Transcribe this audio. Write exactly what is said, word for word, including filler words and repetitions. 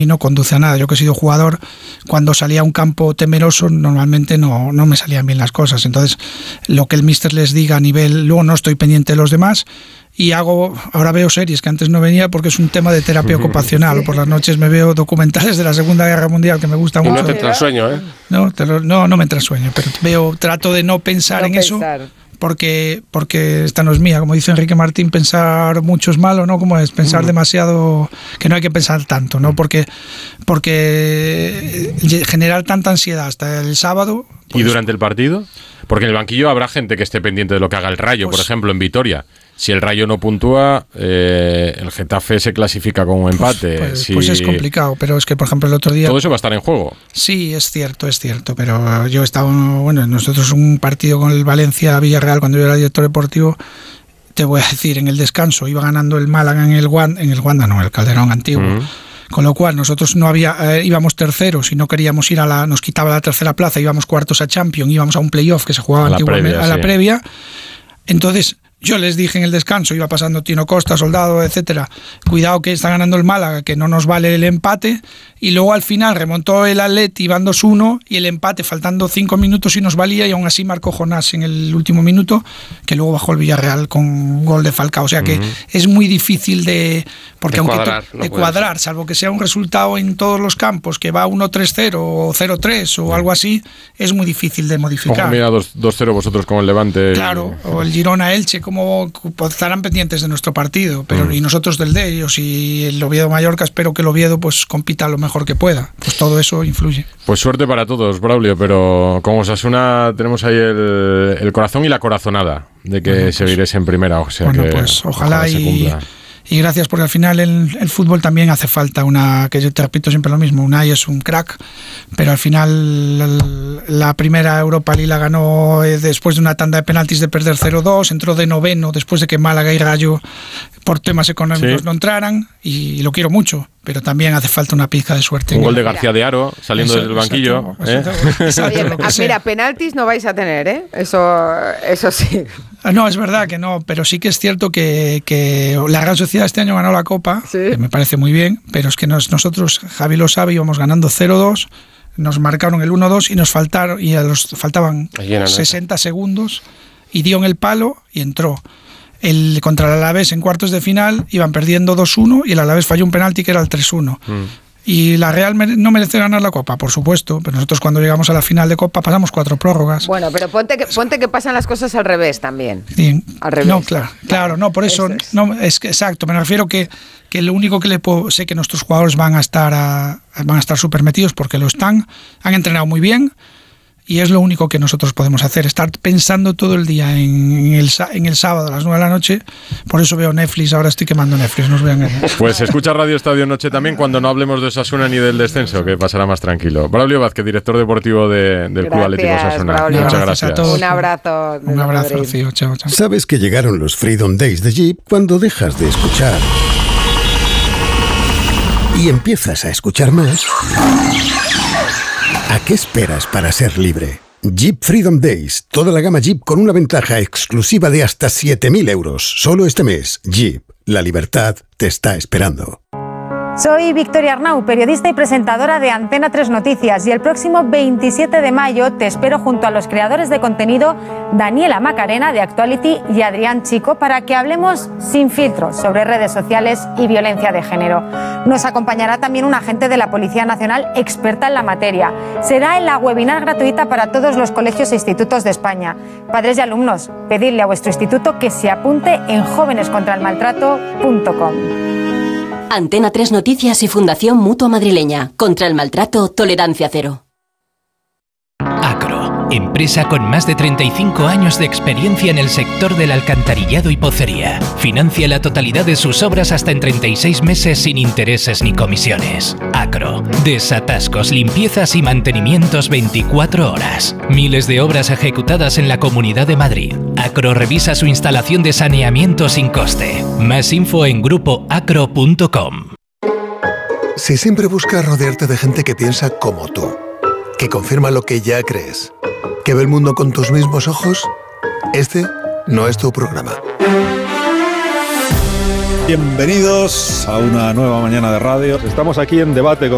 y no conduce a nada. Yo que he sido jugador, cuando salía a un campo temeroso, normalmente no, no me salían bien las cosas. Entonces, lo que el míster les diga a nivel... Luego no estoy pendiente de los demás y hago... Ahora veo series que antes no venía porque es un tema de terapia ocupacional. O por las noches me veo documentales de la Segunda Guerra Mundial que me gustan mucho. Y no te entra sueño, ¿eh? No, te lo, no, no me entra sueño, pero veo, trato de no pensar no en pensar. eso... Porque, porque esta no es mía, como dice Enrique Martín, pensar mucho es malo, ¿no? Como es pensar mm. demasiado, que no hay que pensar tanto, ¿no? Porque, porque generar tanta ansiedad hasta el sábado... Pues, ¿y durante el partido? Porque en el banquillo habrá gente que esté pendiente de lo que haga el Rayo, pues, por ejemplo, en Vitoria. Si el Rayo no puntúa, eh, el Getafe se clasifica con un empate. Pues, pues, si... pues es complicado, pero es que, por ejemplo, el otro día... Todo eso va a estar en juego. Sí, es cierto, es cierto, pero yo he estado, bueno, nosotros un partido con el Valencia-Villarreal cuando yo era director deportivo, te voy a decir, en el descanso iba ganando el Málaga en el Wanda, en el Wanda no, el Calderón antiguo. Mm. Con lo cual nosotros no había eh, íbamos terceros y no queríamos ir a la, nos quitaba la tercera plaza, íbamos cuartos a Champions, íbamos a un playoff que se jugaba a antiguamente previa, a la sí. previa. Entonces yo les dije en el descanso, iba pasando Tino Costa, Soldado, etcétera, cuidado que está ganando el Málaga, que no nos vale el empate, y luego al final remontó el Atleti, iban dos uno, y el empate faltando cinco minutos y nos valía, y aún así marcó Jonás en el último minuto, que luego bajó el Villarreal con un gol de Falcao, o sea que uh-huh. es muy difícil de, porque de aunque cuadrar, to, de no cuadrar, ser. salvo que sea un resultado en todos los campos, que va uno tres cero o cero tres o uh-huh. algo así, es muy difícil de modificar. Ojo, mira, dos cero vosotros con el Levante. Claro, o el Girona-Elche, como pues, estarán pendientes de nuestro partido, pero mm. y nosotros del de ellos, y el Oviedo-Mallorca, espero que el Oviedo pues compita lo mejor que pueda, pues todo eso influye. Pues suerte para todos, Braulio, pero con Osasuna tenemos ahí el, el corazón y la corazonada de que bueno, pues, seguiréis en primera, o sea bueno, que pues ojalá, ojalá se cumpla. Y, y gracias, porque al final el, el fútbol también hace falta una, que yo te repito siempre lo mismo, Unai es un crack, pero al final la, la primera Europa League la ganó después de una tanda de penaltis de perder cero dos, entró de noveno después de que Málaga y Rayo por temas económicos sí. no entraran, y lo quiero mucho, pero también hace falta una pizca de suerte. Un gol de García de Haro saliendo eso, desde el banquillo. Exacto, ¿eh? exacto, Oye, ah, mira, penaltis no vais a tener, ¿eh? Eso, eso sí. No, es verdad que no, pero sí que es cierto que, que la Real Sociedad este año ganó la Copa, ¿sí? que me parece muy bien, pero es que nos, nosotros, Javi lo sabe, íbamos ganando cero dos, nos marcaron el uno dos y nos faltaron, y a los faltaban sesenta segundos, y dio en el palo y entró. El, contra el Alavés en cuartos de final iban perdiendo dos uno y el Alavés falló un penalti que era el tres uno. Mm. Y la Real mere- no merece ganar la Copa, por supuesto, pero nosotros cuando llegamos a la final de Copa pasamos cuatro prórrogas. Bueno, pero ponte que, ponte que pasan las cosas al revés también. Sí. Al revés. No, claro, claro, no, por eso, eso es. no es que, exacto, me refiero que, que lo único que le puedo, sé que nuestros jugadores van a estar a, van a estar súper metidos porque lo están, han entrenado muy bien. Y es lo único que nosotros podemos hacer, estar pensando todo el día en el, en el sábado a las nueve de la noche. Por eso veo Netflix, ahora estoy quemando Netflix, nos vean. Pues escucha Radio Estadio Noche también cuando no hablemos de Osasuna ni del descenso, que pasará más tranquilo. Braulio Vázquez, director deportivo de, del gracias, Club Atlético Osasuna. Braulio. Muchas gracias. gracias. Un abrazo. Un abrazo, Rocío. Chao, chao. Sabes que llegaron los Freedom Days de Jeep cuando dejas de escuchar y empiezas a escuchar más. ¿A qué esperas para ser libre? Jeep Freedom Days. Toda la gama Jeep con una ventaja exclusiva de hasta siete mil euros. Solo este mes. Jeep. La libertad te está esperando. Soy Victoria Arnau, periodista y presentadora de Antena tres Noticias, y el próximo veintisiete de mayo te espero junto a los creadores de contenido Daniela Macarena de Actuality y Adrián Chico para que hablemos sin filtros sobre redes sociales y violencia de género. Nos acompañará también un agente de la Policía Nacional experta en la materia. Será en la webinar gratuita para todos los colegios e institutos de España. Padres y alumnos, pedidle a vuestro instituto que se apunte en jóvenes contra el maltrato punto com. Antena tres Noticias y Fundación Mutua Madrileña. Contra el maltrato, tolerancia cero. Acro, empresa con más de treinta y cinco años de experiencia en el sector del alcantarillado y pocería. Financia la totalidad de sus obras hasta en treinta y seis meses sin intereses ni comisiones. Acro, desatascos, limpiezas y mantenimientos veinticuatro horas. Miles de obras ejecutadas en la Comunidad de Madrid. Acro revisa su instalación de saneamiento sin coste. Más info en grupo acro punto com. Si siempre buscas rodearte de gente que piensa como tú, que confirma lo que ya crees, que ve el mundo con tus mismos ojos, este no es tu programa. Bienvenidos a una nueva mañana de radio. Estamos aquí en debate con